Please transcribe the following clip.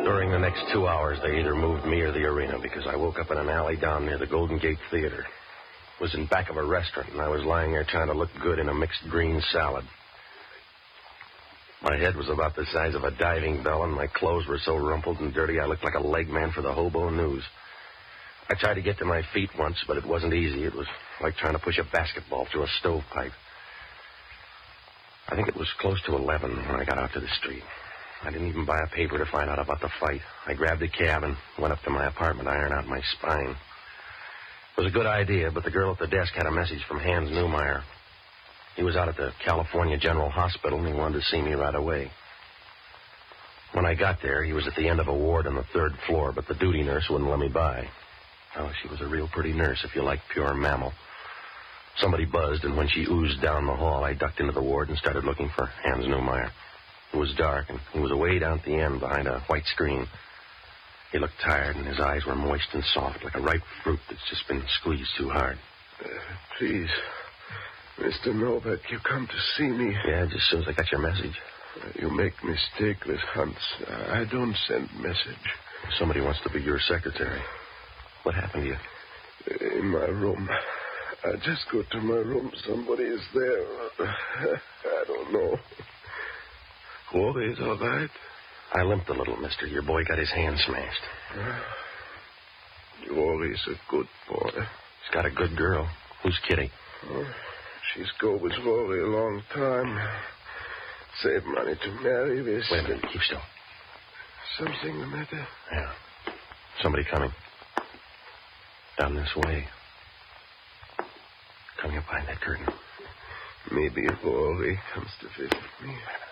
During the next 2 hours, they either moved me or the arena because I woke up in an alley down near the Golden Gate Theater. It was in back of a restaurant, and I was lying there trying to look good in a mixed green salad. My head was about the size of a diving bell, and my clothes were so rumpled and dirty I looked like a leg man for the Hobo News. I tried to get to my feet once, but it wasn't easy. It was like trying to push a basketball through a stovepipe. I think it was close to 11 when I got out to the street. I didn't even buy a paper to find out about the fight. I grabbed a cab and went up to my apartment, ironing out my spine. It was a good idea, but the girl at the desk had a message from Hans Newmeyer. He was out at the California General Hospital, and he wanted to see me right away. When I got there, he was at the end of a ward on the 3rd floor, but the duty nurse wouldn't let me by. Oh, she was a real pretty nurse, if you like pure mammal. Somebody buzzed, and when she oozed down the hall, I ducked into the ward and started looking for Hans Newmeyer. It was dark, and he was away down at the end behind a white screen. He looked tired, and his eyes were moist and soft, like a ripe fruit that's just been squeezed too hard. Please, Mr. Novak, you come to see me. Yeah, just as soon as I got your message. You make mistake with Hans. I don't send message. Somebody wants to be your secretary. What happened to you? In my room. I just go to my room. Somebody is there. I don't know. Corey is all right? I limped a little, mister. Your boy got his hand smashed. Corey is a good boy. He's got a good girl. Who's Kitty? She's go with Rory a long time. Save money to marry this. Wait a minute. Keep still. Something the matter? Yeah. Somebody coming. Down this way. Coming up behind that curtain. Maybe Rory comes to visit me.